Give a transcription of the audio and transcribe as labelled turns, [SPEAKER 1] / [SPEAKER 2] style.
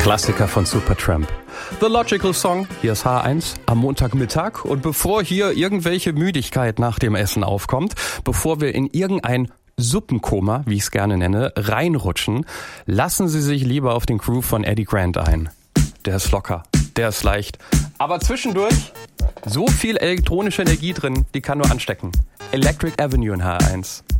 [SPEAKER 1] Klassiker von Supertramp. The Logical Song, hier ist H1 am Montagmittag. Und bevor hier irgendwelche Müdigkeit nach dem Essen aufkommt, bevor wir in irgendein Suppenkoma, wie ich es gerne nenne, reinrutschen, lassen Sie sich lieber auf den Groove von Eddie Grant ein. Der ist locker, der ist leicht, aber zwischendurch so viel elektronische Energie drin, die kann nur anstecken. Electric Avenue in H1.